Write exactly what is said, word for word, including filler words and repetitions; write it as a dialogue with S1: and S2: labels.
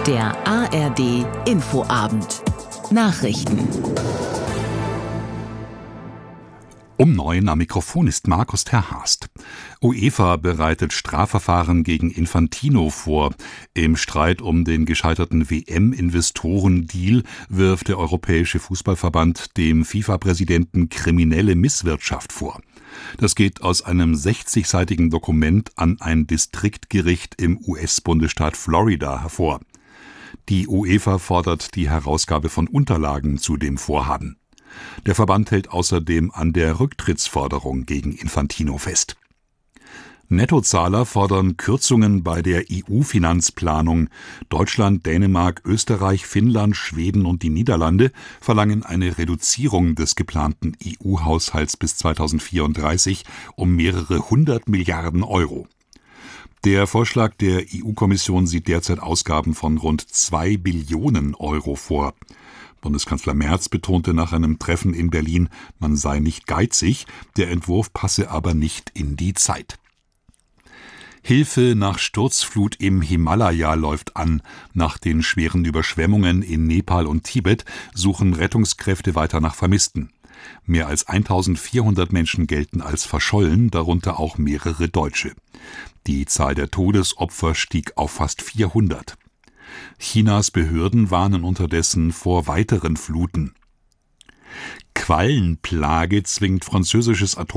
S1: Der A R D Infoabend. Nachrichten.
S2: Um neun am Mikrofon ist Markus Terhast. UEFA bereitet Strafverfahren gegen Infantino vor. Im Streit um den gescheiterten W M-Investoren-Deal wirft der Europäische Fußballverband dem FIFA-Präsidenten kriminelle Misswirtschaft vor. Das geht aus einem sechzigseitigen Dokument an ein Distriktgericht im U S-Bundesstaat Florida hervor. Die UEFA fordert die Herausgabe von Unterlagen zu dem Vorhaben. Der Verband hält außerdem an der Rücktrittsforderung gegen Infantino fest. Nettozahler fordern Kürzungen bei der E U-Finanzplanung. Deutschland, Dänemark, Österreich, Finnland, Schweden und die Niederlande verlangen eine Reduzierung des geplanten E U-Haushalts bis zweitausendvierunddreißig um mehrere hundert Milliarden Euro. Der Vorschlag der E U-Kommission sieht derzeit Ausgaben von rund zwei Billionen Euro vor. Bundeskanzler Merz betonte nach einem Treffen in Berlin, man sei nicht geizig, der Entwurf passe aber nicht in die Zeit. Hilfe nach Sturzflut im Himalaya läuft an. Nach den schweren Überschwemmungen in Nepal und Tibet suchen Rettungskräfte weiter nach Vermissten. Mehr als eintausendvierhundert Menschen gelten als verschollen, darunter auch mehrere Deutsche. Die Zahl der Todesopfer stieg auf fast vierhundert. Chinas Behörden warnen unterdessen vor weiteren Fluten. Quallenplage zwingt französisches Atom